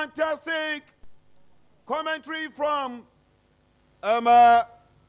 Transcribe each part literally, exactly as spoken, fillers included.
fantastic commentary from um, uh,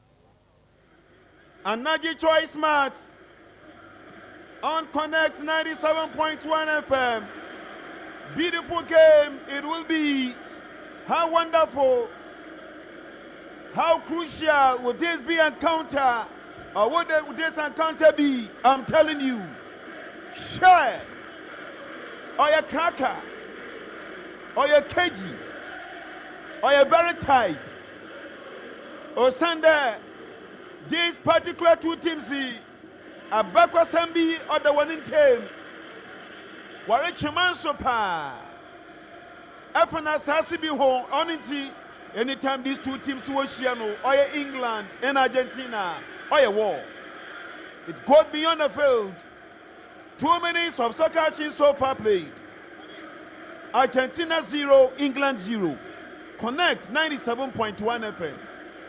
Anaji Choice Mats on Connect ninety-seven point one F M. Beautiful game it will be. How wonderful, how crucial would this be encounter, or would this encounter be? I'm telling you, share, or your cracker, or your cagey, or your very tight, or Sunday, these particular two teams, a Bakwa Sambi or the one in team, Wari Chimansopa. After Sassi be home, only anytime these two teams were Shiano, or England and Argentina, or a war. It goes beyond the field. Two minutes of soccer action so far played. Argentina zero, England zero. Connect ninety-seven point one F M.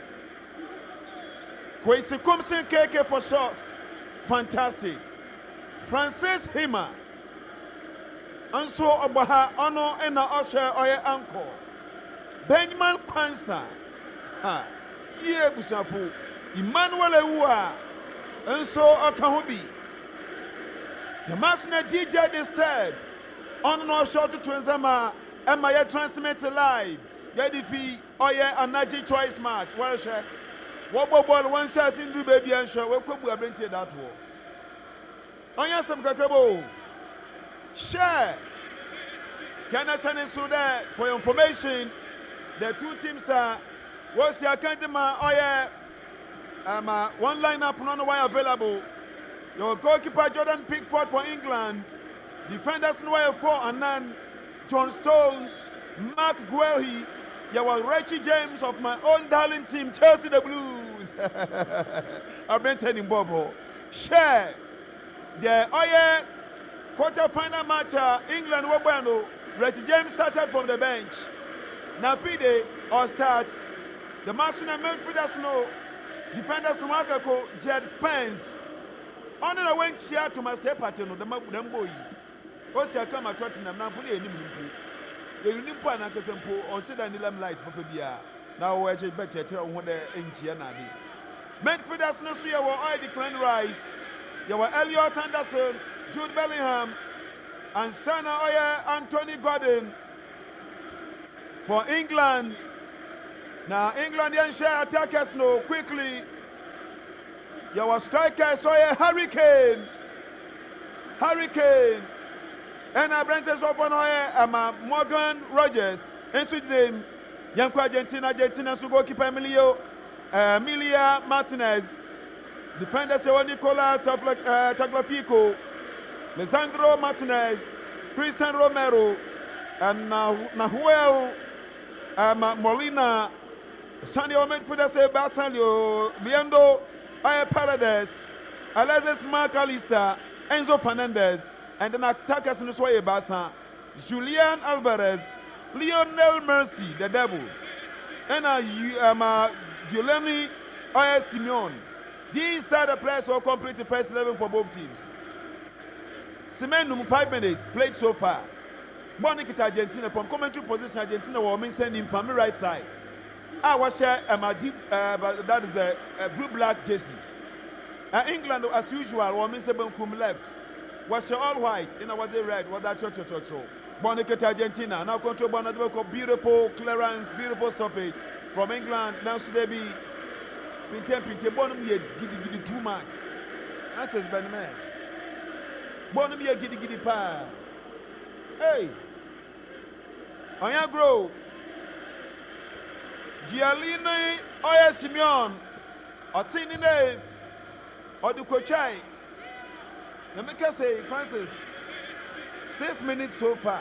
Kwesi Kumsen K K for shots. Fantastic. Francis Hima. Anso Obaha Ono Ena Osha Oye Uncle Benjamin Kwanza Ha Ye Busapu Emmanuel Ewa Anso Okahobi the Masna D J Disturb on no short to Twenzama and my transmit live Yadifi Oye Anaji Choice Match well share Wobo ball one says in do baby and show we could have been that war Oya some kakabo share. Can I send it so that for your information, the two teams are what's your Kandima oh yeah um uh, one lineup non why available. Your goalkeeper Jordan Pickford for England, defenders Noah four and nine, John Stones, Mark Guelhi, your Richie James of my own darling team, Chelsea the Blues. I've been telling Bobo. Share the oh yeah quarter-final match, uh, England Wabano, Reggie James started from the bench. Now Fide or start. The Masuna midfielders know. Defenders from Akako, Jed Spence. On the went here to my step pattern of the Mamboy. Osia come at Tottenham, now put any play. The Unipan Akasempo on Sedan Nilam Lights, Papabia. Now we're just better tell what the Engianadi. Midfielders no see our I decline rise. You were Elliot Anderson. Jude Bellingham and Sana Oye Anthony Gordon for England. Now England yan share attackers no quickly. Your strikers Oye Hurricane. Hurricane. And I bring this up on Oye Ama Morgan Rogers. And switch name. Yanko Argentina, Argentina so goalkeeper Emilio uh, Emilia Martinez. Defenders Nicolas uh, Tagliafico. Lisandro Martinez, Christian Romero, and Nahuel um, Molina, Sandio midfielder Sebastiano, Leandro Aya Paredes, Alexis McAllister, Enzo Fernandez, and then attackers in the Soye Bassa, Julian Alvarez, Lionel Mercy, the devil, and uh, um, uh, Giuliani Aya Simeon. These are the players who complete the first eleven for both teams. Semenum five minutes played so far. Bonikita Argentina from commentary position. Argentina will send him from the right side. I was share um, a deep, uh, that is the uh, blue black jersey. Uh, England as usual will miss Benkum left. Was all white in our day red. Was that cho cho cho cho. Bonikita Argentina now control Bonadweko beautiful clearance, beautiful stoppage from England. Now should they be Pinte Pinte Bonum ye giddy giddy too much. That says Ben Man. Bonum ye giddy giddy pa. Hey, Onyagro, Gialini Oya Simeon, Otinine, Odukochai. Let me say, Francis, six minutes so far.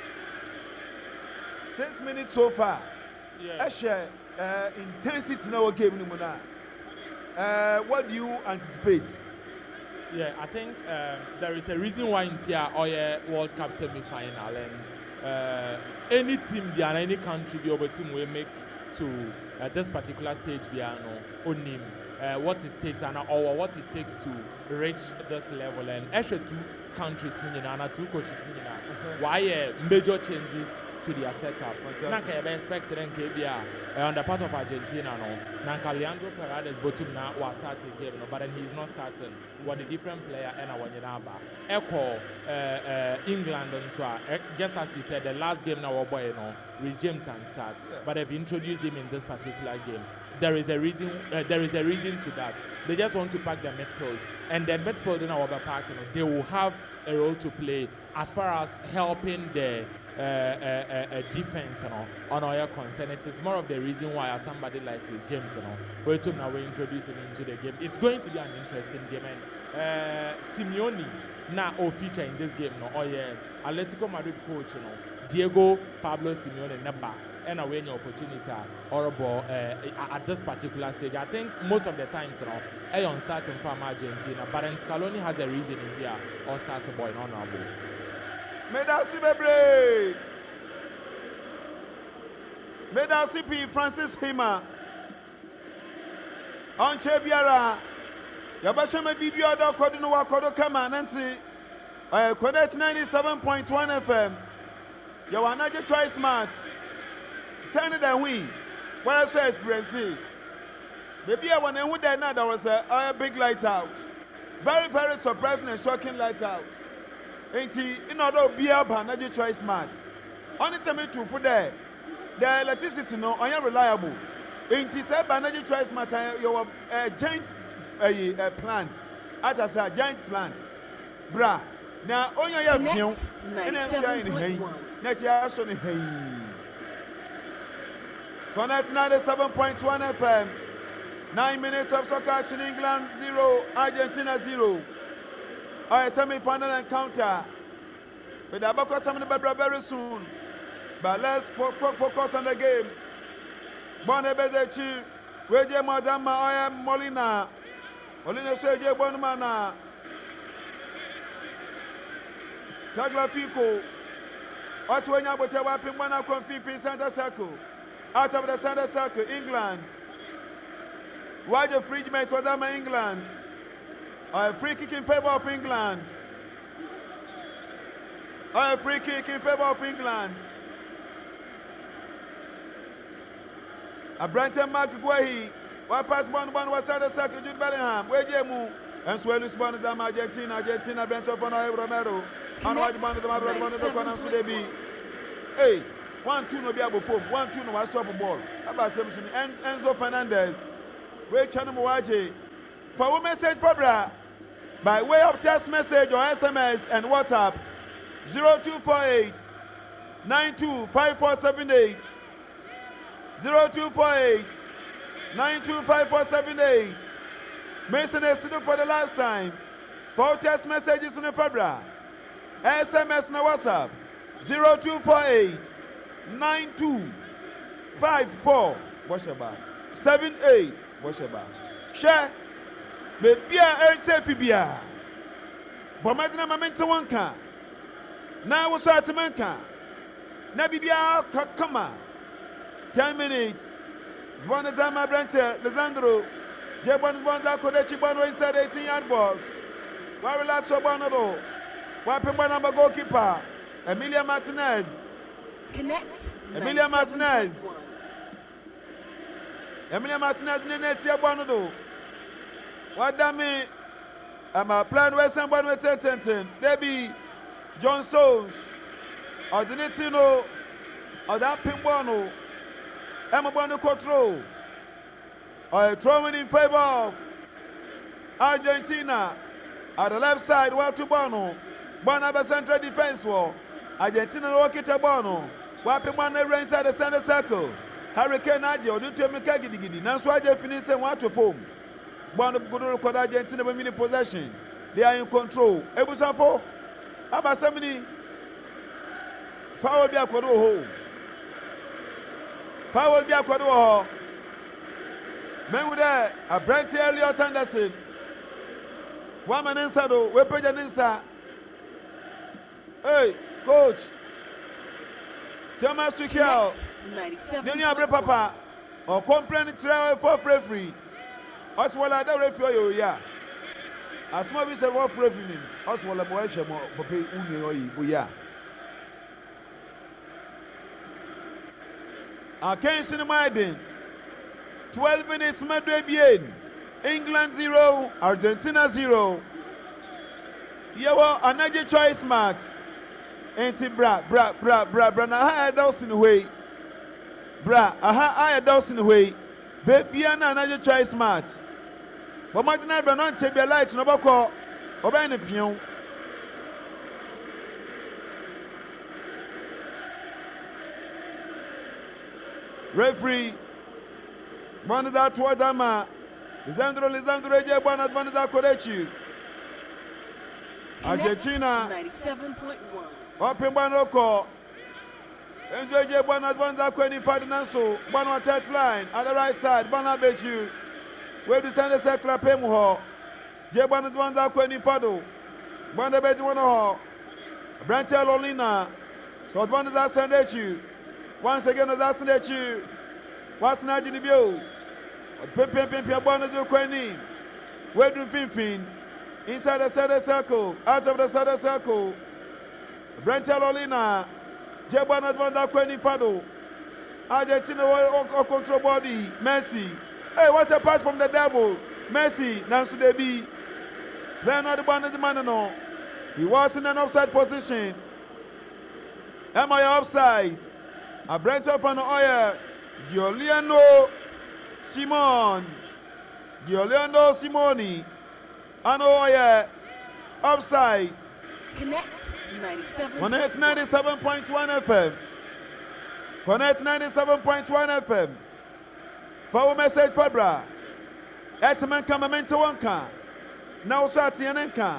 Six minutes so far. Yeah. Eshe, uh, intensity in our game, Nimona. Uh, what do you anticipate? Yeah, I think um, there is a reason why in Tia Oye World Cup semi-final and uh, any team and any country be able team will make to uh, this particular stage be no on him uh, what it takes and or what it takes to reach this level and actually two countries and two coaches why uh, major changes to their setup. Nanka be expected in K B R on the part of Argentina no. Nanka Leandro Paredes bottom now was starting game no, but then he's not starting. What a different player and a Wanyanaba. Echo uh, uh, England and so uh, just as you said, the last game now boy no, Rhys James and start. Yeah. But they've introduced him in this particular game. There is a reason. Uh, there is a reason to that. They just want to pack the midfield, and then midfield in our park, you know, they will have a role to play as far as helping the uh, uh, uh, defense, you know, on our concern. It is more of the reason why somebody like Rhys James, you know, we're to now introducing into the game. It's going to be an interesting game, and uh, Simeone now will feature in this game, no, or yeah, Atletico Madrid coach, you know, Diego Pablo Simeone Neba. And away your opportunity or ball uh, at this particular stage. I think most of the times, you know, Ayon starting from Argentina, but then Scaloni has a reason in there or starting boy no no. Medasi Bebre, Medasi P Francis Hima, Onche Biara, Yabashame Bibiodo Kodino Wakodo Kama Nancy, I connect ninety-seven point one F M. Yawanaje Choice Smart. Send it and win. What I say experience. Maybe I want to win that night. There was a, a big lighthouse. Very, very surprising and shocking lighthouse. Ain't he? In order to be a Banaji Choice Smart. Only time it to for there. The electricity no are reliable. Ain't he said Banaji Choice Smart? You're a giant a plant. As I said, giant plant. Bra. Now, on your young and then in hay. Next year, so in hay. Connect ninety-seven point one F M. Nine minutes of soccer action. England zero, Argentina zero. All right, semi-final encounter. But the Abako Samini Babra very soon. But let's focus on the game. Bonne Bezechi, Reje Madama, I am Molina. Molina Seje Bonmana. Tagliafico. Oswenya Botewa Pimbana Confipi Center Circle. Out of the center circle, England. Roger Fridge mate was that England. A free kick in favor of England. A free kick in favor of England. A Brenton Mark Guahi. One pass one one was center circle, Jude Bellingham. Where Jemu and Swellus Bonazam, Argentina, Argentina, Brenton Fono Romero. And what Bonazam, Bonazam, Sudebi. Hey. One two no be able pump. One two no was stop the ball. About Simpson and Enzo Fernandez. Wait, Channel Moaje. For a message, Pabra, by way of text message or S M S and WhatsApp, zero two four eight nine two five four seven eight. zero two four eight nine two five four seven eight. Mason is for the last time. For text messages in the Pabra. S M S and WhatsApp, zero two four eight nine two five four washaba seven eight washaba share maybe a eight pbia bomadina mamenta wanka na wo so atimanka na bibia kakama ten minutes one of them brante Lisandro Jebon Bonda Kodechi Bono inside eighteen yard box why relax so Bono why people number goalkeeper Emilia Martinez. Connect. Emilia Martinez. Emilia Martinez in the next year. What that mean? I'm a plan Western one with ten. Debbie John Stones. Or the Netino. Or that Pimbono. Emma Bono control. Or throwing in favor of Argentina. At the left side, well to Bono. Bono central defense wall. Argentina walk it a Bono. Wapi one inside the center circle. Hurricane Aji or Dutu Mikagi Gidi. Now so I just finish and want to home. Bono Guru called Argentina women in possession. They are in control. Ebusafo. About somebody. Foul be a Kodo home. Foul be a Kodo home. Men with that, a Brent Elliot Anderson. One man inside, we put an inside. Hey, coach. Thomas Tuchel. Then you have a papa. Or complain travel for referee. As well as the referee, yeah. As much as a rough referee, as well as a boy, Papi Uni, yeah. Against in the Maiden. twelve minutes, Madrid. England zero, Argentina zero. Yawa, another choice match. Ain't it, bra, bra, bra, bra, bra, na ha adults in the way. Bra, aha, I adults in the way. Baby, another choice match. But Martin Branon, take your light, no bako, or by any few. Referee, one of that toward Dama. Lisandro, Lisandro, Jebana, one of that Korechi. Argentina. ninety-seven point one. Open Banoko. Enjoy Jebana, one that Queni Padinaso. One on touch line at the right side. Bana Bechu. Where do send a circle of Pemuho? Jebana, one that Queni Pado. One the bed one of Branchel Olina. So one is that send at you. Once again, that's send you. What's not in the view? Pimpin, pimpin, Bana do Queni. Where do Pimpin? Inside the center circle, out of the center circle. Branchel Olina. Jebana Dwanda Kweni Pado. Argentina or control body. Messi. Hey, what a pass from the devil. Messi. Nansu Debi. Playing on the band of the man. No. He was in an offside position. Am I offside? A branch up on the oil. Giuliano Simone. Giuliano Simoni. And oh yeah, offside. Connect ninety-seven. Connect ninety-seven point one F M. Connect ninety-seven point one F M. For message Pabra. Etman Kamamenta Wanka. Now Satianenka.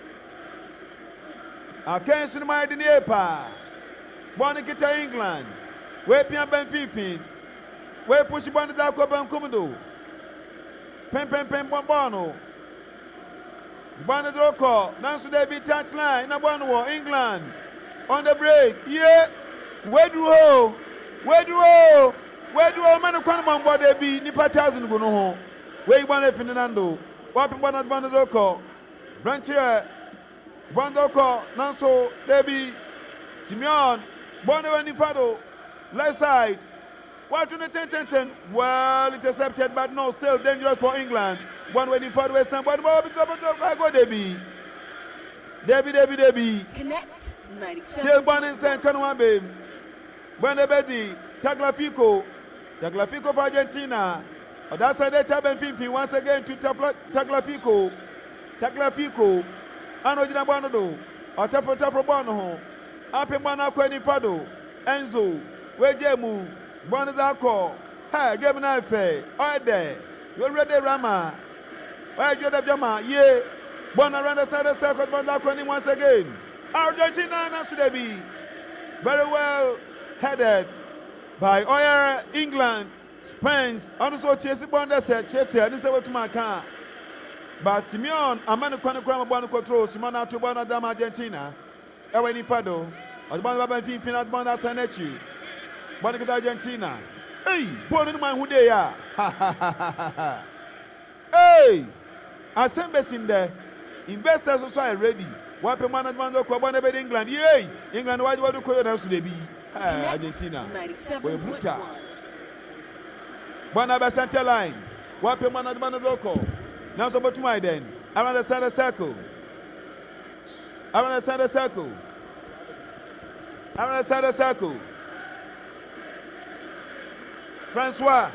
Against the Mighty Nepa. Bonnikita England. Where Pian Ben Fifin. Where push Bonadako Ben Kumado. Pen Pen Pen Bombano. Banadroko, Nansu Debi touchline, Nabanwo, England, on the break, yeah, where do you, where do you, where do you, man, Quantum, what they be, Nipa thousand go no home, where you want Fernando, Wapping Banad Banadroko, Brancher, Bandoko, Nanso, Debi, Simeon, Bono and Nifado, left side, watching the ten ten ten, well intercepted, but no, still dangerous for England. One way in part west and one more I go Debbie. Debbie, Debbie, Debbie. Connect ninety-seven. Still one in San Canua, babe. Buena Betty, Tagliafico, Tagliafico for Argentina. But that's a dead Chaben Pimpi once again to Tagliafico, Tagliafico, Anojina Bono, or Tapo Tapo Bono, up in Monaco Pado, Enzo, Wejemu, Bonazako, Ha, give me a pay, all there. You're ready, Rama. Where you the Jama? Ye. Born around the side of the circle, Bondaquani once again. Argentina, Nasudebi. Very well headed by Oyer, England, Spence, and also Chelsea Bonda said, Chelsea, I didn't say what to my car. But Simeon, a man who can't grab a control, Simona to Bona Dam Argentina. Eweni Pado, as Bonda Pimpin at Bonda Sanechi. Bonica Argentina. Hey, born in my who they are. Ha ha ha ha ha. Hey, assemblies in there. Investors also are ready. One per management of Cobana England. Yay! England, why do you call your house to be? Argentina. ninety-seven point one. One center line. One per management of local. Now, so about my then. Around the center circle. Around the center circle. Around the center circle. Francois.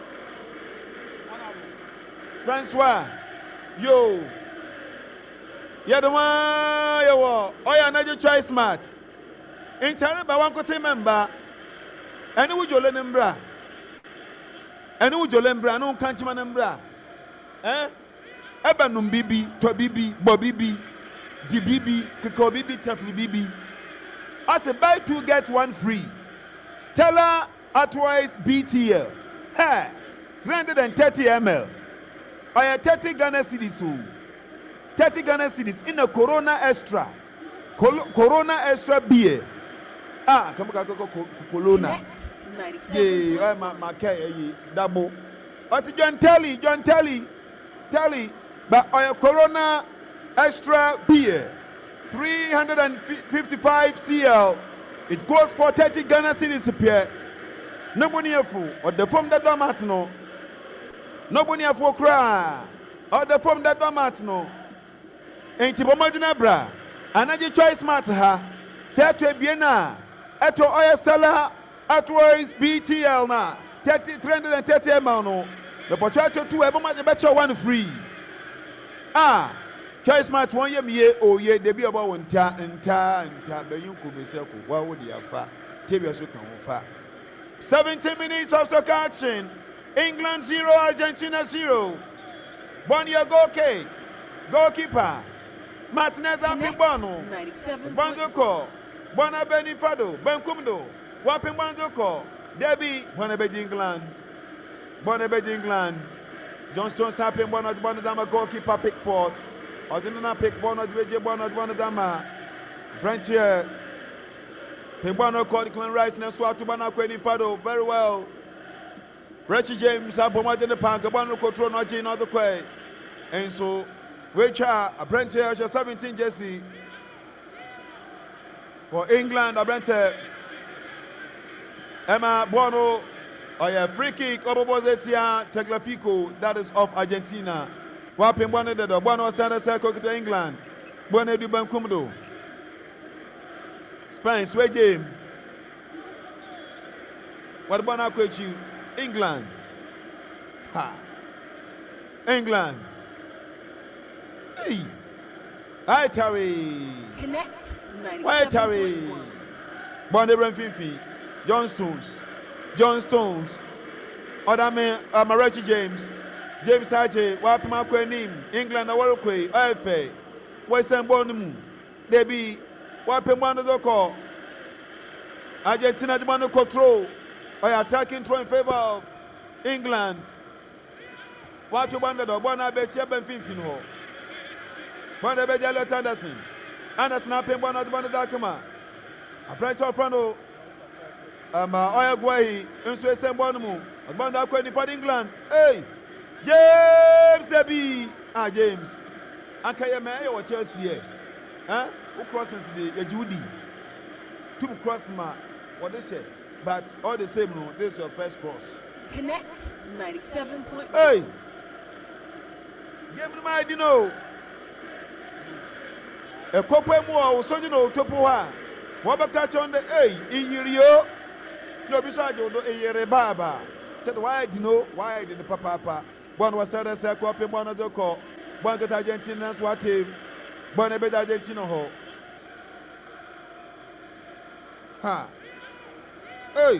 Francois. Yo. You're the one. Yo. Oh, yeah, now you try smart. In China, by one could member. And who you learn bra? And who you learn bra? No countryman bra. Eh? Ebanum bibi, to bibi, bobibi, di bibi, kiko bibi, tefli bibi. I say buy two, get one free. Stella Atwise B T L. Hey, three hundred thirty milliliters. I have thirty Ghana cedis. thirty Ghana cedis in a Corona Extra. Col- Corona Extra beer. Ah, come on, Corona. Yeah, my my care, double. But John Telly, John Telly, Telly, but I have Corona Extra beer. three hundred fifty-five C L. It goes for thirty Ghana cedis a pair. Nobody afu or the form that domat no. Nobody afu cry or the form that domat no. Ain't it Bomadina bra? Another choice matter ha. Say to Biena at oil seller at Roy's B T L na thirty three hundred and thirty no. The potato two ever much better one free. Ah, choice match one year me oh yeah, they be about one ta and ta and ta, but you could be circle. What would you fat? Tibia so come fat. seventy minutes of soccer action. England zero, Argentina zero. One year goal cake. Goalkeeper. Martinez and Pimbano. Banzoko. Bona Benifado. Benkumdo. Wapin Banzoko. Debbie. Bonabed England. Bonabed England. John Stones happen one of Bonadama goalkeeper Pickford. Ordinary pick one of the one of Bonadama. Branch here. Pimbano called Clan Rice and Swat to Banakweni Fado. Very well. Richie James, Abomad in the Pank, Abano control not in other way. And so, which are a branch here, seventeen Jesse for England, a branch Emma Bono. Oh yeah, free kick, Obobozetia, Teglafico, that is of Argentina. Wapin one of the Bono Santa Circle to England. Bono du Bancumdo. Spain, Sway James. What about Aquachu? England. Ha. England. Hey. Hi, Terry. Connect Why, Terry? ninety-seven point one. Bonnie Brenfifi. John Stones. John Stones. Other man, Amarachi James. James Hache. Wapima Kwenim. England, Awarokwe. O F A. Western Bonum. They be Wapim one of the call. Argentina demand control. By attacking throw in favor of England. What you wanted or one I bet you Ben Finfin. One I bet you Anderson. Anderson up in one of the one of the Dakima. A bright of Frano. Um, Oya Guay, and so same one more. A band of Quenny for England. Hey, James Debbie. Ah, James. Anka May or Chelsea. Huh? Who crosses the Judy? Two cross ma. What they say? But all the same, no, this is your first cross. Connect ninety-seven point one. Hey! Give me my dino. A couple more, so you know, Topoa. What about catch on the A? In Yurio? No, besides, you know, a year baba. Said, why did you know? Why did the papa? One was said, I said, copy one of the call. One get Argentina's what team? One a bit Argentina ho. Ha. Hey,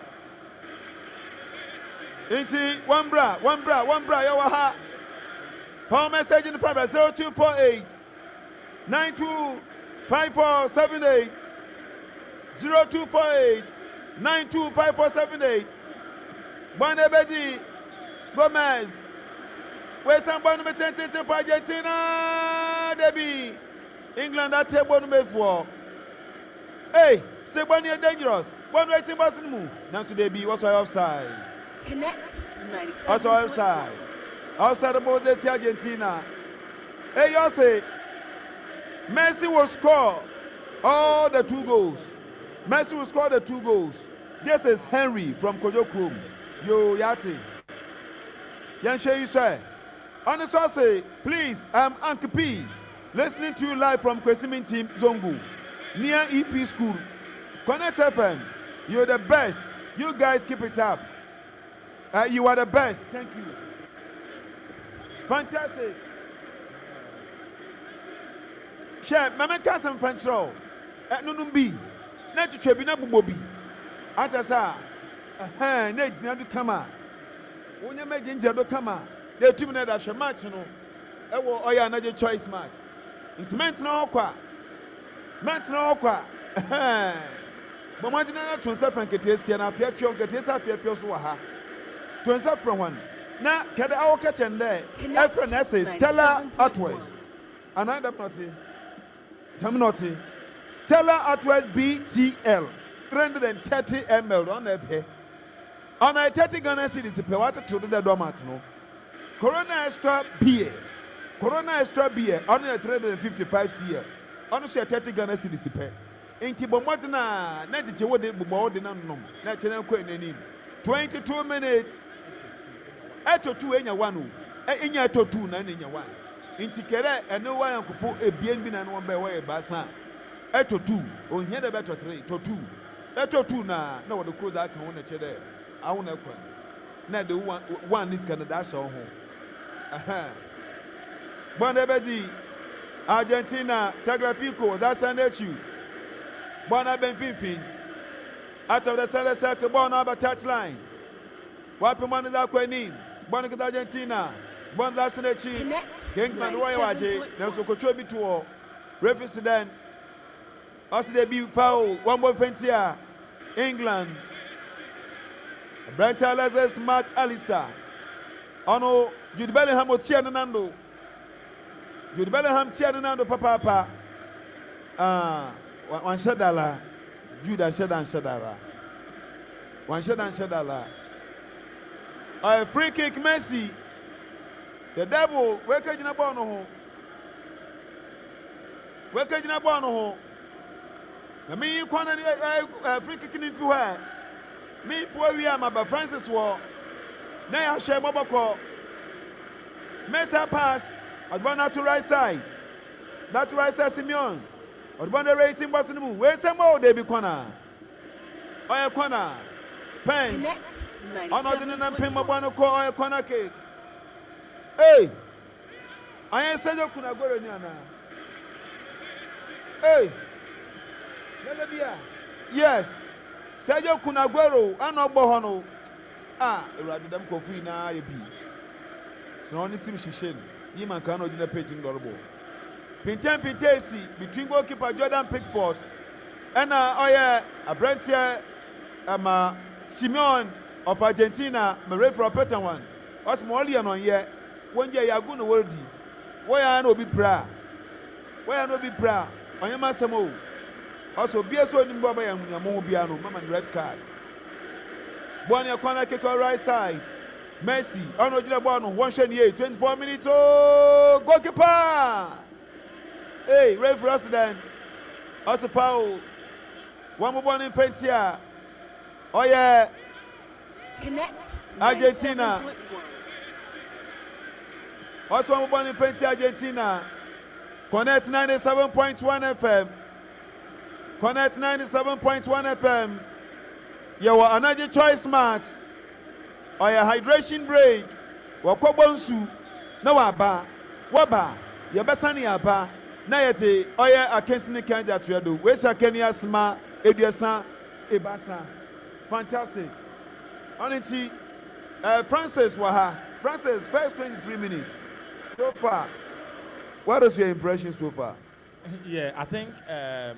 Inti, one bra, one bra, one bra, yawaha. Phone message in the private zero two four eight nine two five four seven eight zero two four eight nine two five four seven eight. Bonabedi Gomez. Where's somebody attempting for Argentina? Debbie England at table number four. Hey, say one year dangerous. One rating person move. Now today be what's offside. Connect ninety-seven. Also offside. Outside the boat at Argentina. Hey, you say Messi will score all the two goals. Messi will score the two goals. This is Henry from Kojo Krum. Yo, Yati. Yan share you say. On the source say, please, I'm Uncle P. Listening to you live from Kwesimin Team Zongo. Near E P School. Connect F M. You're the best. You guys keep it up. Uh, you are the best. Thank you. Fantastic. Share, Mama Cousin French roll. At Nunumbi. Not to Chebi Nabubobi. Atasa. Eh, Nate, now to come out. When you make ginger to come out, they're two minutes after match, you know. I will oh, yeah, another choice match. It's meant no qua. Meant no qua. But why did I not transfer from Ketesi and appear from Ketesa, appear so ha? Transfer from one. Now, can I all catch and there? Efren essays, Stella Atwest. Another party. Terminati. Stella Atwest B T L. three hundred thirty milliliters on that pay. On a thirty Ghana cities, the water to the domat no. Corona extra beer. Corona extra beer. On a three hundred fifty-five C L. Honestly, a thirty Ghana cities to pay. Inti bomotna, na tiche wo de bobo de na nom. Na chene ko enani. twenty-two minutes. Eto two enya one. Enya eto two na enya one. Inti kere ene wa yankofo ebien bi na no be we basa. Eto two. Onye de beto three. To two. Eto two na na wo de close that kan won che I want to quit. Now the one one is Canada. That's all home. Aha. Bonabedi, Argentina, Tagliafico. That's an issue. Bona Benfica. Out of the center circle, Bona over touchline. Wapi mwana za kweni. Bona kita Argentina. Bona that's an issue. Kingman Roy Waje. Now so control bit to reference then. After they be foul, one more fentia. England. Brighton Lazarus Mark Alistair. Ono Jude Bellingham o tia Nando. Jude Bellingham tia Nando papa papa. Ah, one shadala. Jude and shadan shadala. One shadan shadala. A free kick Messi. The devil wake in a ball no ho. Wake in a ball no ho. I mean you can a free kick in you have. Me for we am about Francis War. Now I share Mobako. Mesa pass. I was born to right side. That right side Simeon. I was born the rating was in the move. Where's some more David Corner? Oya corner. Spence. I'm not in the pin Mabano call Oya corner cake. Hey. I ain't said you couldn't go in here. Hey. Yes. Sergio Kunaguero, ano bohono. Ah, eradu dem kofi na yebi. So only team shishin. Yi man kan odina page ngorbo. Pintem Pitesi between goalkeeper Jordan Pickford and uh oye Abrentia ama Simeon of Argentina, Mare for Peter one. What's more on on ye? One year you are going to world. Why are no be pra? Why are no be pra? On your masamo. Also, be a so in Baba and Mobiano, Mama red card. One your corner kick on right side. Messi, Arno Girabono, one shot eight, twenty-four minutes. Oh, goalkeeper! Hey, Ray for us then. Also, Paul. One more one in Pentia. Oh, yeah. Connect. Argentina. Also, one more one in Pentia, Argentina. Connect ninety-seven point one F M. Connect ninety-seven point one F M. Your energy choice match. Or your hydration break. Wakobonsu. No aba. Waba. Your besani aba. Nayete. Or your akensini kanja triado. Where's your Kenya sma? Ediasa. Ebasa. Fantastic. Onity. Uh, Francis Waha. Francis, first twenty-three minutes. So far. What is your impression so far? Yeah, I think um,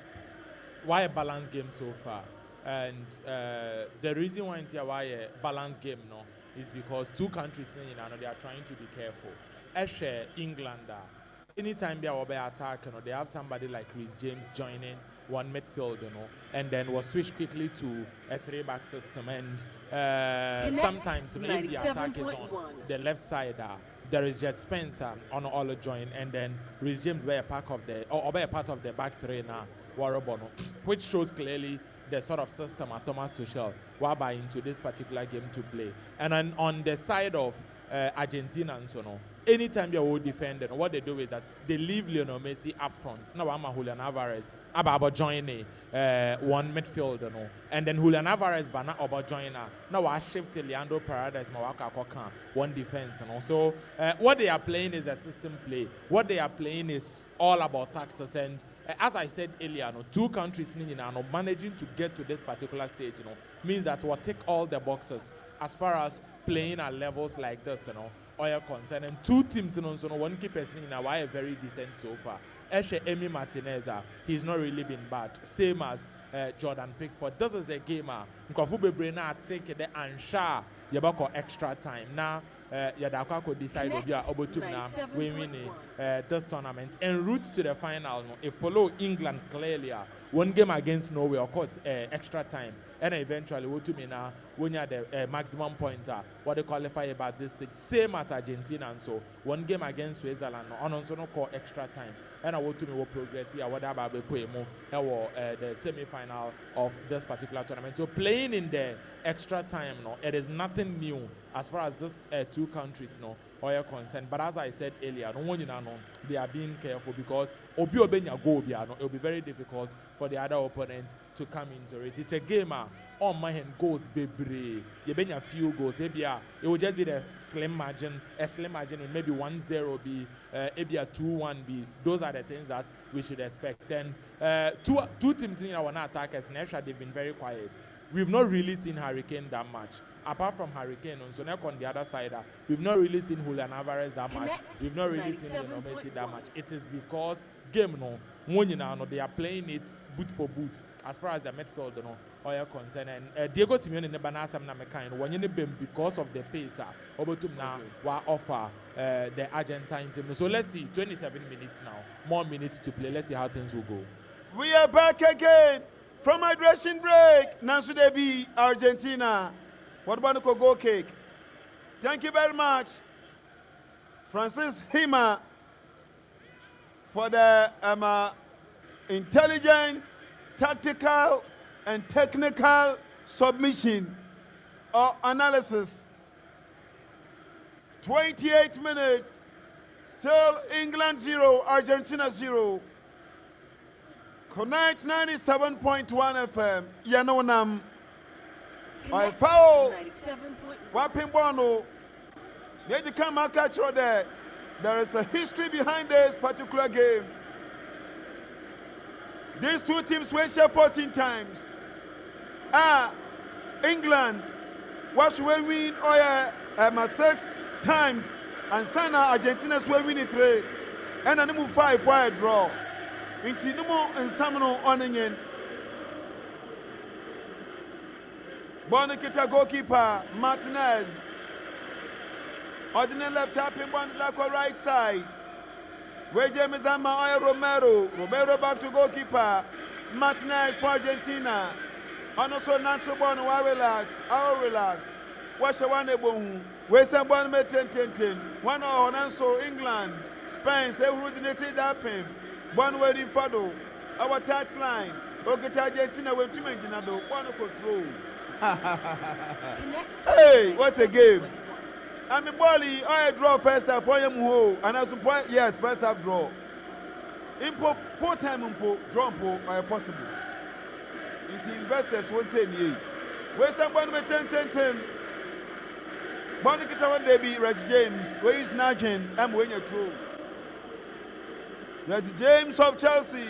why a balanced game so far, and uh, the reason why it's why a balanced game no is because two countries you know they are trying to be careful. Eshe England, anytime they are attack, you know, they have somebody like Reece James joining one midfield, you know, and then was switch quickly to a three-back system, and uh, sometimes you know, if the attack is on the left side. Uh, There is Jet Spencer on all the join, and then Reece James be a part of the or, or be a part of the back three now, Warren, which shows clearly the sort of system at Thomas Tuchel were by into this particular game to play. And then on the side of uh, Argentina and so on, anytime they will defend, and what they do is that they leave Lionel Messi up front. Now I'm Julian Alvarez about joining uh, one midfield, you know, and then Julian Alvarez bana about joining. Now I shift Leandro Paredes, Mawaka Kokan, one defense, you know. So uh, what they are playing is a system play. What they are playing is all about tactics. And uh, as I said earlier, you know, two countries you know, managing to get to this particular stage, you know, means that we'll tick all the boxes as far as playing at levels like this, you know. Or concern and two teams, you know, so one keeper in a why very decent so far. Eshe Emi Martinez, uh, he's not really been bad. Same as uh, Jordan Pickford. This is a gamer. Nkofu Bebrena take the ansha yabako extra time. Now, uh, Yadaka could decide if you are able to now win uh, this tournament en route to the final. No, if follow England clearly, uh, one game against Norway, of course, uh, extra time. and eventually what to me now when you are the uh, maximum pointer what they qualify about this stage same as Argentina and so one game against Switzerland on also no call extra time and I want to me will progress here what about the uh, the semi-final of this particular tournament. So playing in the extra time no it is nothing new as far as this uh, two countries no are concerned, but as I said earlier no one you know they are being careful because obi obenya go obi no it will be very difficult for the other opponent to come into it. It's a game uh, on my hand goals baby you bring a few goals maybe uh, it will just be the slim margin a slim margin and maybe one zero be uh, maybe a two one be those are the things that we should expect. And uh, two two teams in our attackers Nesha they've been very quiet. We've not really seen Hurricane that much. Apart from Hurricane, on Sonek on the other side, uh, we've not really seen Julian Alvarez that much. Connect We've not really seen Lionel Messi that much. It is because game no, when you know they are playing it boot for boot as far as the midfield no are concerned. And uh, Diego Simeone ne banasa na meka no when you because of the pace uh, obotum na wa offer uh, the Argentine team. So let's see, twenty-seven minutes now, more minutes to play. Let's see how things will go. We are back again from hydration break. Nansu Debi, Argentina. What about the goal kick? Thank you very much, Francis Hima, for the um, uh, intelligent, tactical, and technical submission or analysis. twenty-eight minutes, still England zero, Argentina zero. Connect ninety-seven point one F M, Yanonam. I foul. Wapin Bono. Maybe come and catch you there. There is a history behind this particular game. These two teams were share fourteen times. Ah, England was when win oh yeah, um, six times, and Sana Argentina's were winning three, and then move five for a draw. Into no more and Samano on again. Bonakita goalkeeper Martinez. Ordinary left tapping Bonazako right side. Where James Ama Romero. Romero back to goalkeeper. Martinez for Argentina. And also Nanto Bono, I relax. I'll relax. Wash a one ebo. Where someone made ten ten ten. One on also England. Spain say who did that pin. One wedding fado. Our touchline. Okay, Argentina went to Manginado. One control. Hey, what's a game? I'm a volley. I draw first half for him who and I support yes, first half draw. Impo four time impo, draw impo are possible. Into investors won't say ye. Where's someone with ten ten ten? Monica one day be Reggie James, where is Nagin? I'm winning your true. Reggie James of Chelsea.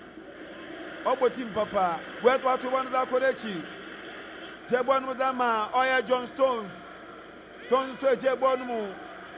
Obo team papa. Where to one to one is our Kodechi. Jebon Muzama, Oya John Stones. Stones to Jebon Mu.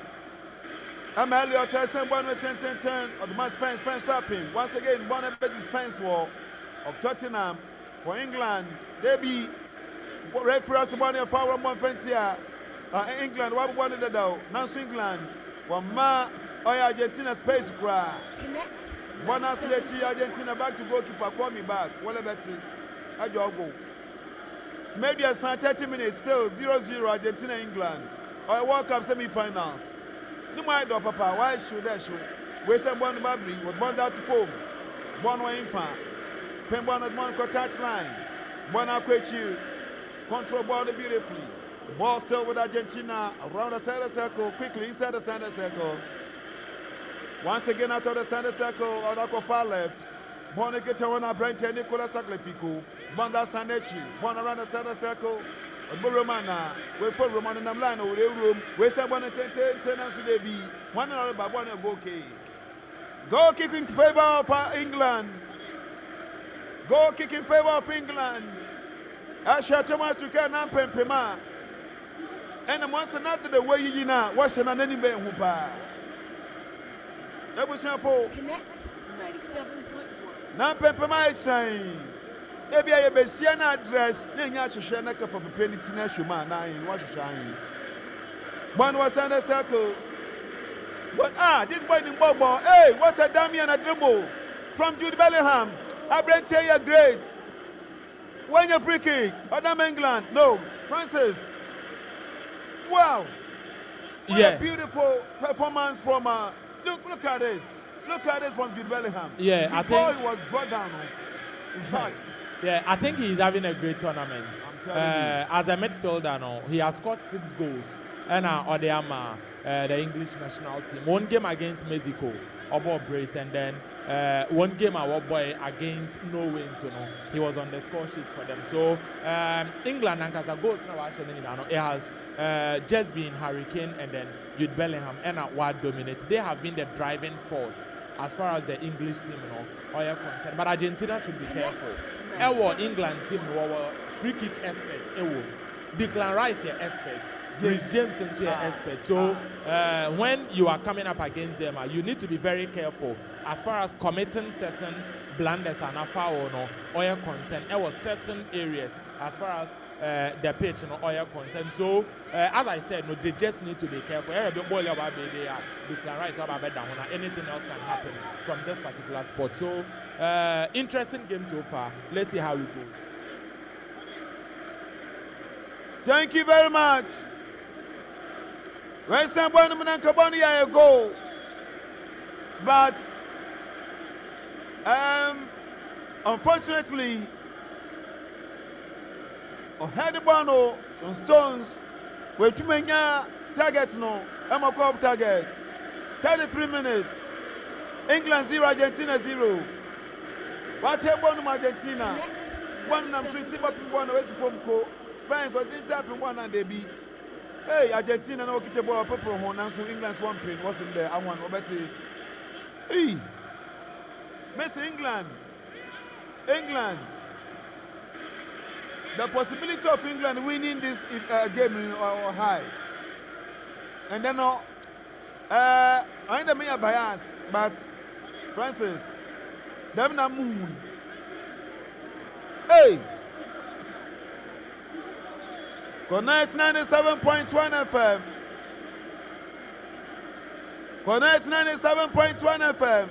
I'm Elliot Tyson, one with ten ten ten, or the man Spence Spence swapping. Once again, one of the Spence war of Tottenham for England. They be reference one of power one pentia. England, what one of the dough. Now England, one ma Oya Argentina space cry. Connect. One after the Argentina back to goalkeeper, call me back. What about it? I go. Media thirty minutes still zero zero Argentina England. Or World Cup semi-finals. No matter papa, why should I show? We say one babri, what one out to foam. One way in fan. Pen one at one touch line. One aquachi. Control ball beautifully. The ball still with Argentina around the center circle, quickly inside the center circle. Once again out of the center circle, or the far left. Monica Tawana Brent and Nicolas Taclepico. Banda Sanechi, one around the center circle, and Romana, wait for Roman and Line over the room, where someone at ten ten to be one another by one goal kick. Goal kick in favor of England. Goal kick in favor of England. Asha Thomas to Kanan Pempema. And once another the way you know, what's an enemy whoopa. That was simple. Connect ninety-seven point one. Now Pempema is saying. Maybe I have a Siena address, then you should share a cup of a penny to man. Nine, what shine. One was under circle. But ah, this boy in Bobo, hey, what's a dummy and a dribble from Jude Bellingham? I bring you great. When you free kick, Adam England, no, Francis. Wow. What Yeah. a beautiful performance from, uh, look, look at this. Look at this from Jude Bellingham. Yeah, I Before think- he was brought down, oh, in fact, Yeah, I think he's having a great tournament. I'm telling uh, As a midfielder, no, he has scored six goals. And uh, Odeyama, uh, the English national team, one game against Mexico, about brace, and then uh, one game our boy against Norway. So no, he was on the score sheet for them. So um, England and Casa goals now actually, you know, it has uh, just been Harry Kane and then Jude Bellingham and uh, what dominates. They have been the driving force as far as the English team, you know, are concerned. But Argentina should be careful. Our England team, our free kick expert, Ewo. Declan Rice here expert. Reece James is here Ah. expert. So uh, when you are coming up against them, uh, you need to be very careful as far as committing certain blunders and a foul no or concern. There were certain areas as far as uh, the pitch no or concern. So uh, as I said, no, they just need to be careful. Every ball about they are Declan Rice or about down. Anything else can happen from this particular spot. So uh, interesting game so far. Let's see how it goes. thank you very much. West Ham won a goal, but um, unfortunately, Ohedibano on Stones were too many targets. No, I'm a call target. thirty-three minutes. England zero, Argentina zero. What happened to Argentina? One and three, team up in one, West Ham co. Spain, so didn't happen one and they be. Hey, Argentina no kita ball people who now so England's one pin wasn't there. I want Obeti. Hey, Miss England, England. The possibility of England winning this uh, game is uh, high. And then uh, uh, I know me a bias, but Francis, them na moon. Hey. Connect ninety-seven point one F M. Connect ninety-seven point one F M.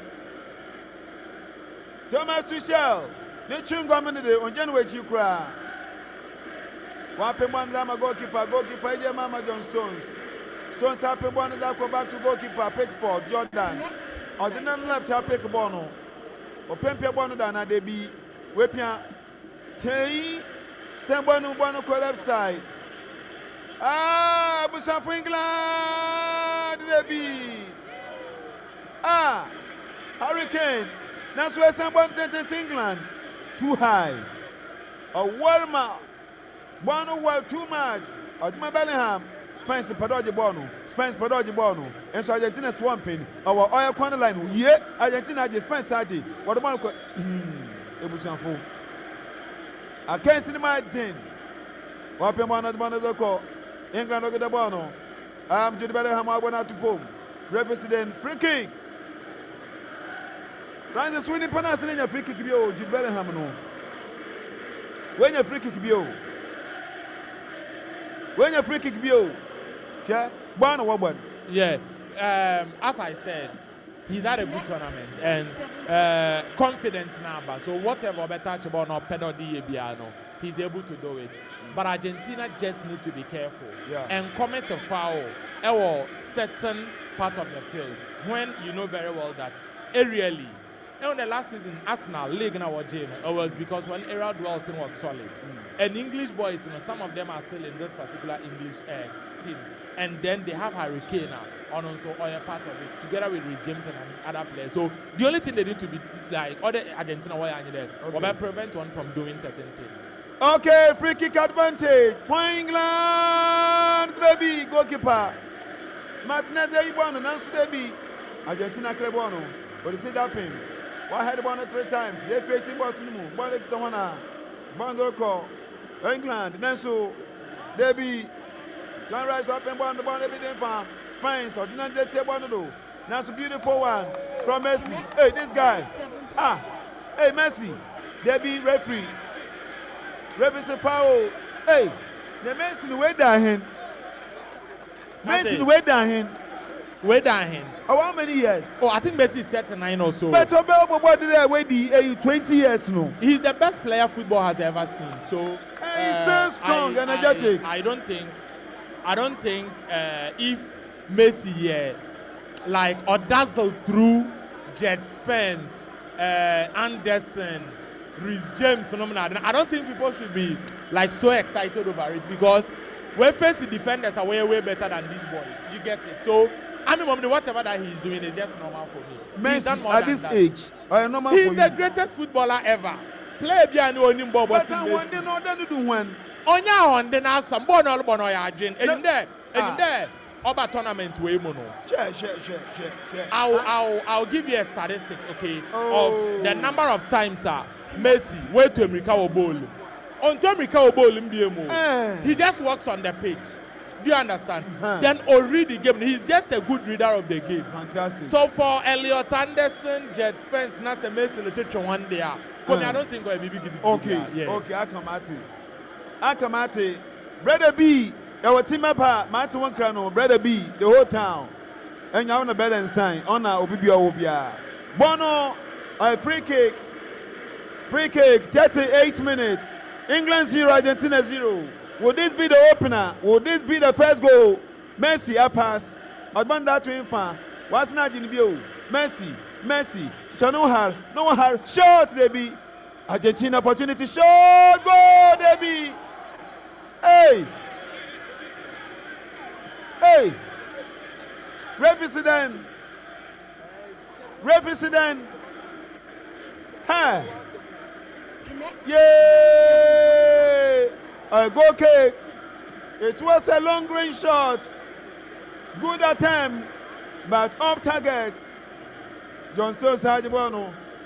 Thomas Tuchel. Ne chungo mene de onjani we chikra. Wape mwana zama goalkeeper, goalkeeper ije Mama John Stones. Stones hape mwana za go back to goalkeeper Pickford Jordan. Ordinary left ha pick bono. Opempia bono da na debi. Wepia tei sembono bono ko left side. Ah, Busan for England, Debbie. Ah, Hurricane. That's where someone takes England. Too high. A warmer. Bono well too much. Odima Bellingham. Spence Padoji Bono. Spence Padoji Bono. And so Argentina swamping. Our oil corner line. Yeah, Argentina just Spence Saji. What the Bono? Hmm. Busan for. I can't see my din. Wapen Bono, the Bono call. England will get the ball now. I'm Jude Bellingham. I went out to form. Representing free kick. Francis winning penalty in your free kick. Jude Bellingham no. When your free kick bio. When your free kick bio. Yeah. One or one. Yeah. Um, as I said, he's had a good tournament and uh, confidence number. So whatever better touch about no penalty no, he's able to do it. But Argentina just need to be careful Yeah. and commit a foul or certain part of the field when you know very well that aerially. In the last season, Arsenal league now was it was because when Errol Wilson was solid, mm. and English boys, you know, some of them are still in this particular English uh, team, and then they have Harry Kane now on also other part of it together with Reece James and other players. So the only thing they need to be like other Argentina, why are there? Okay. Prevent one from doing certain things. Okay, free kick advantage for England. Baby, goalkeeper. Martinez, you won, and answer Debbie. Argentina, Clebono. But it's that pin. Why had the ball three times? They created balls in the moon. Ball to one. Bundle call. England, Nansu, Debbie. John Rice up and ball the ball every day for Spain. So didn't they take one to do? That's a beautiful one from Messi. Hey, this guy. Ah, hey, Messi. Debbie, referee. Referee foul. Hey, the Messi way down here. Messi way down here. Wait down him. Oh, how many years? Oh, I think Messi is thirty-nine or so. But Obama did that wait the twenty years no. He's the best player football has ever seen. So Hey, he's so strong, I, energetic. I, I don't think, I don't think uh, if Messi here, like or dazzle through Jet Spence, uh, Anderson, Reece James, phenomenal. I don't think people should be like so excited over it because we face the defenders are way way better than these boys. You get it? So I mean, whatever that he's doing is just normal for me. He's done Messi more at than this that. age, I am normal He's for the you. greatest footballer ever. Play behind only Bob. But I want to know that you do one. Onya on the na some born all born oya agent. No. And there, Ah. and there, oba tournament we mono. Share, share, share, share, share. I'll Ah, I'll I'll give you a statistics, okay, Oh. of the number of times uh, Messi went to America or bowl. On to America or bowl in B M O. Eh. He just walks on the pitch. Do you understand? Huh. Then or read the game. He's just a good reader of the game. Fantastic. So for Elliot Anderson, Jet Spence, Nasa Messi, literature one day. For me, Uh. I don't think I'll be big. Okay, Yeah. okay, I come at it. I come at it. Brother B, our team up, Martin one crown, Brother B, the whole town. And you want a better sign on our Obibia Obia. Bono, a free kick. Free kick, thirty-eight minutes. England zero, Argentina zero. Will this be the opener? Will this be the first goal? Messi, a pass. Advan that to him. What's not in view? Messi, Messi. Shanohar, no one har. Shot, Debbie. Argentina opportunity. Shot, goal, Debbie. Hey. Hey. Represident. Represident. Ha. Connect. Yay! A goal kick. It was a long range shot. Good attempt, but off target. John Stones had the ball.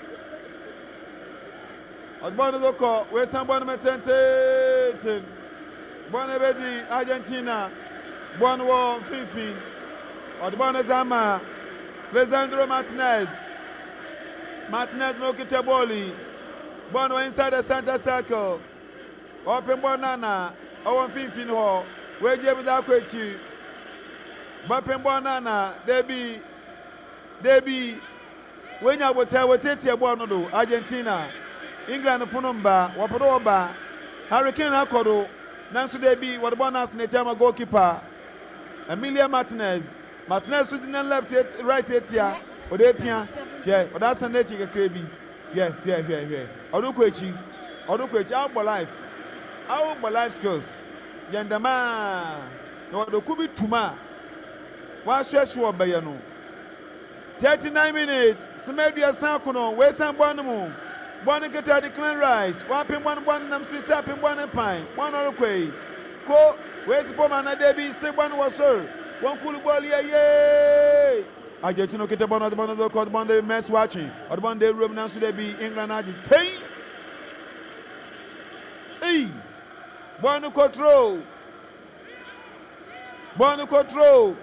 Odbono Zoko, West Ham Bonne Tente, Bonne Bedi, Argentina, Bonne War Fifi, Odbono Zama, Alessandro Martinez, Martinez no Kitaboli, Bono inside the center circle, Open Bonana, Owen Fifi no, where James Akwechi, Bapen Bonana, Debbie, Debbie, when you will tell what Tetia Bono, Argentina. England Funumba, Wapodoba, Hurricane Akodo, Nancy Debbie, what about us in the Chama goalkeeper, Emilia Martinez, Martinez who didn't left it, right it here, or they pian, yeah, but that's a nature crabby, yeah, yeah, yeah, yeah. Oduquechi, Oduquechi, out for life, out for life skills, Yandama, no, the Kubi Tuma, what's your sure Bayano? thirty-nine minutes, Semedia Sankono, West Ham Bonamu. One get at the clan rice, one pin one one nam sweet up in one pine, one other quay. Go, where's the woman at Debbie? Say one was sir, one cool ball, yay! I get to know get upon the one of the court one day mess watching, or one day room now should they be England at the ten. Hey, one control, one control,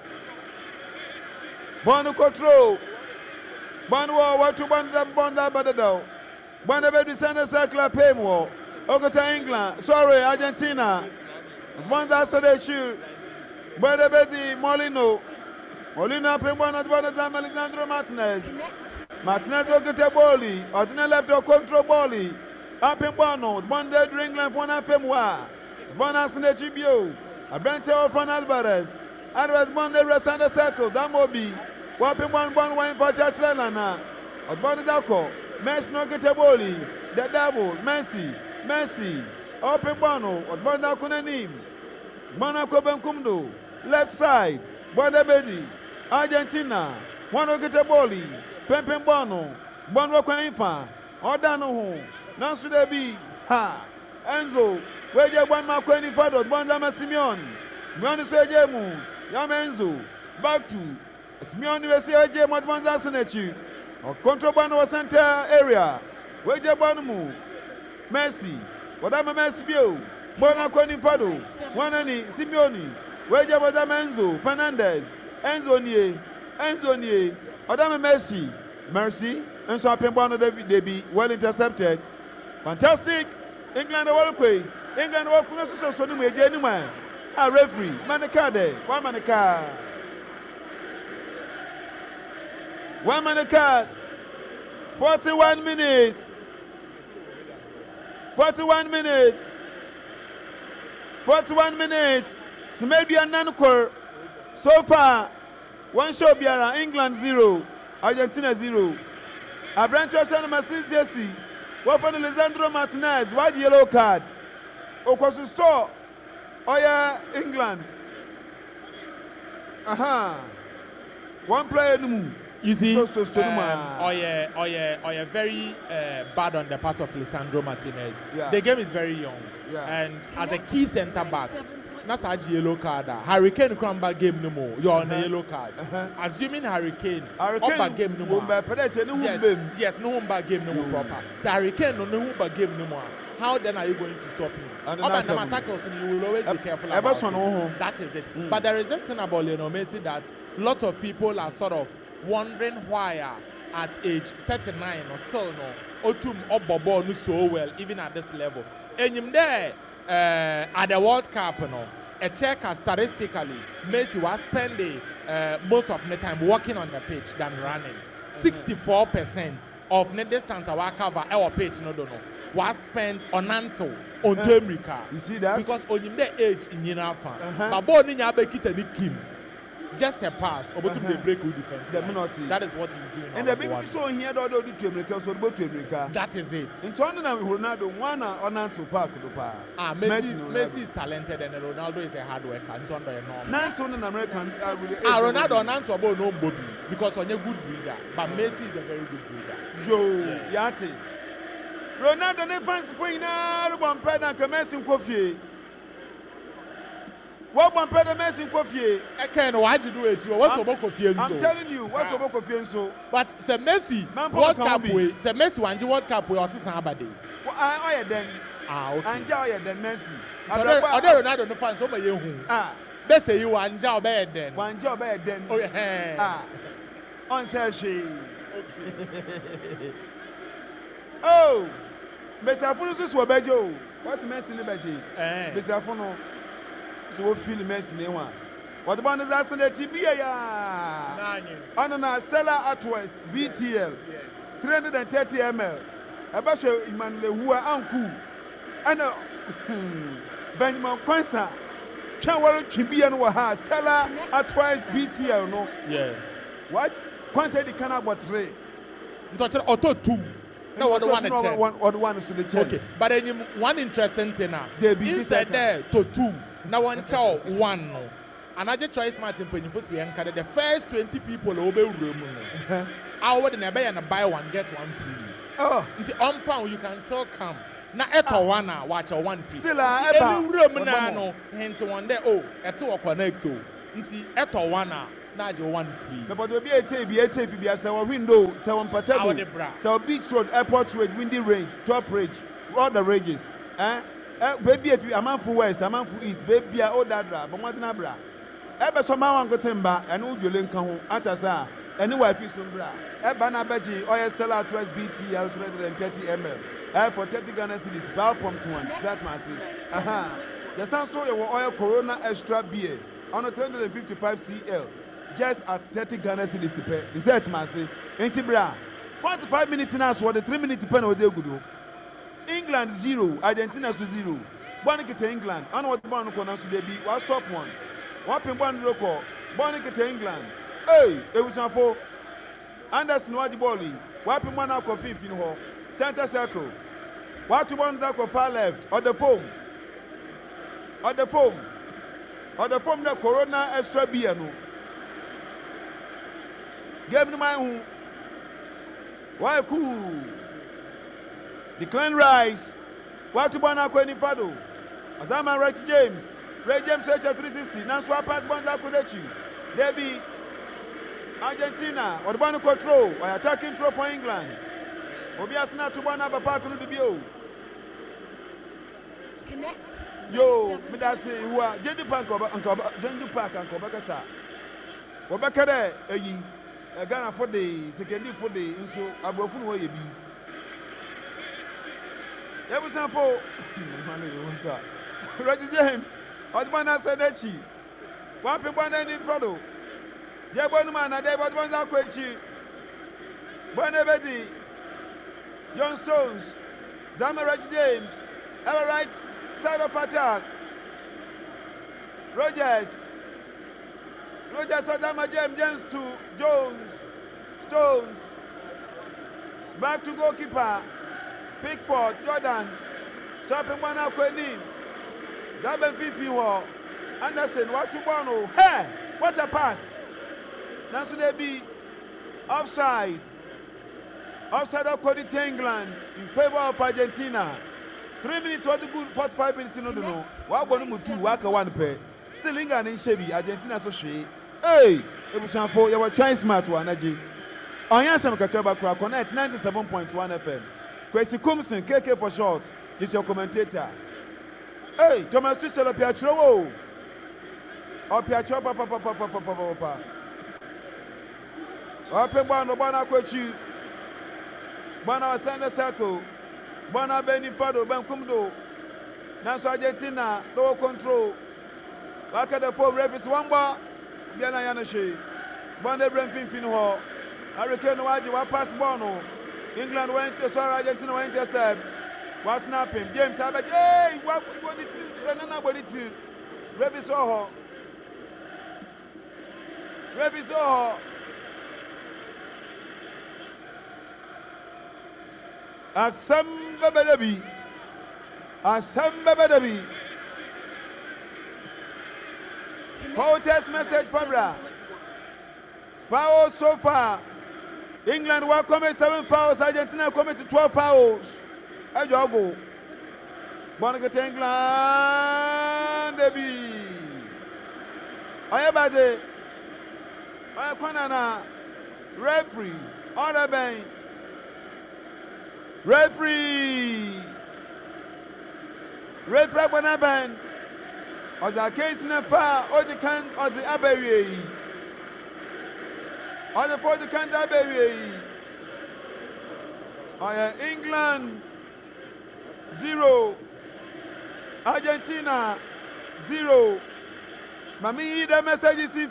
one control, one war, what to one that bond that but the door. One of the center circle pay more. Ogata England, sorry, Argentina. One that's they shoot. But the Betty Molino. Molino pay one at one of them, Alessandro Martinez. Connect. Martinez Ogata Bolly. Ordinary left or control Bolly. Up in Bono. One dead England, one of them. One as in the G B O. A branch of Juan Alvarez. Otherwise, one day rest center circle. That will be. Whopping one one wine for Chachelana. At Bonadako. Messi no get a boli, the devil, Messi, Messi, open Bono, or Bonda Kunanim, Monaco Benkumdo, left side, Bonda Argentina, one no get a boli, Pempen Bono, Bono Quainfa, Ordano, Nansu de B, Ha, Enzo, where you one Marquani Fado, Bonda Simeone, Simeone Swejemu, Yam Enzo, back to Simeone Wessia, Matmanza Senechi. Or contraband was center area. Where you Bonamu? Messi. What am a Messi Bio? Bona Conifado. One any Simeone. Where you Madame Enzo? Fernandez. Enzo Nie. Enzo Nie. Odame Messi. Mercy. And so Pembano they be well intercepted. Fantastic. England Walkway. England Walkway. So so no A referee. Manacade. One Manacade. One minute card. forty-one minutes. forty-one minutes. forty-one minutes. Smedbia Nankor. So far, one show Biara, England zero, Argentina zero. Abrancho Shanama six Jesse. What for Lisandro Martinez? White yellow card. Okosu saw. Oh yeah, England. Aha. One player no move. You see, So, so, so, um, man. oh yeah, oh yeah, oh yeah, very uh, bad on the part of Lisandro Martinez. Yeah. The game is very young, Yeah. and as a key centre back, Seven point- that's a yellow card. Harry Kane cramba game no more. You're on a Uh-huh. yellow card. Uh-huh. Assuming Harry Kane, Hurricane upper game no will more. be pedestrian, no Yes, one yes, no home back game no more No. proper. So Harry Kane no no back game no more. How then are you going to stop him? And Other that's than seven. tackles, you will always be Eb- careful Eberson about it. no home. That is it. Mm. But there is this thing about Lionel Messi that a lot of people are sort of wondering why uh, at age thirty-nine or still no Otum Obobo no so well even at this level. And him there uh, at the World Cup, you know, a checker statistically, Messi was spending uh, most of the time walking on the pitch than running. sixty-four percent of the distance our cover our pitch no don't know was spent on Anto on Uh, America. You see that? Because on him the age in Yinafa, Uh-huh. but ball ni nyabe kita ni Kim. Just a pass, or uh-huh. Uh-huh. the break with defense. The line. penalty. That is what he's doing. And on the number big one. so here do do to America so go to America. That is it. In Toronto Ronaldo one on to park do pa. Ah, Messi, Ronaldo. Messi is talented and Ronaldo is a hard worker. And John Doyle Nine to an American uh, with the Ah, Ronaldo and Anto about no Bobby because on a good breeder, but Messi is a very good breeder. Joe Yati. Ronaldo ne fans for ina one peda ka Messi Kofi. What one peda Messi Kofi? Eken, why did you do it? What's I'm- your confused? I'm telling you, what's Ah. your Kofi so? But say Messi, Man, Paul World can Cup be. way, say Messi one World Cup way or somebody. I I then Ah, okay. Anja oye then Messi. Other Ronaldo no fans over you who. Ah, They say you are Anja bed then. one job eh then. Oh yeah. Ah. On Sashi. Oh. Mesafunu so so bejo. What's Messi ne beje? Eh. Mesafunu so wo feel Messi ne wa. What about the Arsenal Chibia ya? Nine. On na Stella Atwest B T L Yes. three hundred thirty milliliters. Abasho Emmanuel Hua Anku. Ana Benjamin Kwanza. Chanwaro Chibia no ha Stella Atwest B T L no. Yeah. What? Kwanza di kana botre. Ntoche auto two. No one one check. One one one so the check. Okay, but then you, one interesting thing now. They be Instead this there to two. Now one chow one no. And I just try smart in when you see and the first twenty people over room. I would never and buy one get one free. Oh, Until on pound you can still come. Now eto one now watch a one free. Still a Nti eba. every room One now more. no hint one there oh eto connect to. Until eto one now now you one free. but to be a tape, be a tape, be a seven window, seven Our the patego, bra. seven beach road, airport range, windy range, top range, all the ranges. Eh? Eh, baby, if you a man for west, a man for east, baby, all that bra, but what's na bra? Ebe so man wan go timba, and who jolin kan ho, atasa, and who piece on bra. Eba na beji, oil Stella Atwest B T L three hundred thirty milliliters. Eh, for thirty Ghana cedis, bow pump to one, that's massive. Aha. The sound so your oil Corona extra beer on a three hundred fifty-five C L. Just at thirty Ghana cedis to pay. Is that massive? Ain't it, bra? forty-five minutes now, so the three minutes pen or they good. England zero, Argentina so zero. Bonnie to England. I know what the one corner so they be. What's top one? One pin one local. Bonnie to England. Hey, it was for Anderson Wajiboli. What pin one out of fifth in hall. Center circle. What to one that far left or the foam. Or the foam. Or the foam the Corona extra beer no. Give me my own. Why cool? Declan Rice. What to Bona Queni Pado? Azama Ray James. Ray James Searcher three sixty. Now swap pass Bonza Kudechi. Debbie Argentina. Or the Bona control. Or attacking throw for England. Obiasna to Bona Bapaku to Bio. Connect. Yo, Seven me that say who are Jendu Park or Uncle Jendu Park and Kobakasa. Obakare, a Ghana for the second for the so Abofun way be. There was some for Roger James. Osman said that she. One people in Frodo. Jabon man, and they was one that quench you. Bonabedi, John Stones, Zamaraj James, ever right side of attack. Rogers, Rogers Adama James, James to Jones, Stones, back to goalkeeper, Pickford, Jordan, Sopping one out Quenin, Gaben Fifi, Anderson, what to Bono, hey, what a pass! Now should they be offside? Offside of quality England in favor of Argentina. Three minutes, what good, forty-five minutes, no, no, no. What one move two, work one pair. Still England in Chevy, Argentina so she. Hey, it was time for your chance smart one, Aji. On Yansam Kakraba Crack Connect ninety-seven point one F M. Kwesi Kumson, K K for short, is your commentator. Hey, Thomas Tuchel of Piatro. Or Piatro, papa, papa, papa, papa, papa. Open one, no one, I quit you. Bana Sanda Circle, Bana Benny Fado, Ben Kumdo, Nanso Argentina, low control. Back at the four referees, one bar, Biana Yanashe, Bana Bremfin Finho, Hurricane Waji, what pass Bono, England went to sorry, Argentina went to intercept. What's snapping? James Abbott, hey, what did you, nobody to Revis Oho, Revis Oho. Asamba Bedabi, Asamba Bedabi. Foul test message from Bra. Foul so far. England will commit seven fouls, Argentina commit twelve fouls. Ajogo. Bonnet England, Debbie. Ayabade. Ayakonana. Referee. Order bank. Referee. Referee Bonaban. Or the case in the far, or the can, or the abbey. Or the for the can abbey. Or England zero. Argentina zero. Mami, the message is